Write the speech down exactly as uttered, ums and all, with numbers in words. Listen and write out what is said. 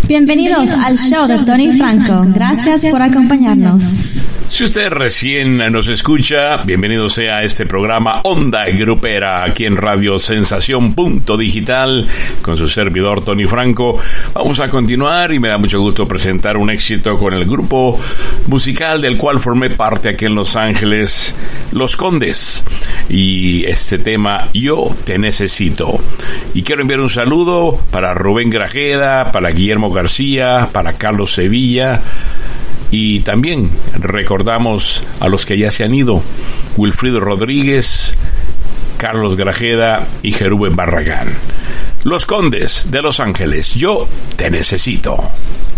Bienvenidos al show de Tony Franco. Gracias por acompañarnos. Si usted recién nos escucha, bienvenido sea a este programa Onda Grupera aquí en Radio Sensación Punto Digital con su servidor Tony Franco. Vamos a continuar y me da mucho gusto presentar un éxito con el grupo musical del cual formé parte aquí en Los Ángeles, Los Condes, y este tema Yo Te Necesito. Y quiero enviar un saludo para Rubén Grajeda, para Guillermo García, para Carlos Sevilla. Y también recordamos a los que ya se han ido: Wilfrido Rodríguez, Carlos Grajeda y Jerúben Barragán. Los Condes de Los Ángeles, Yo Te Necesito.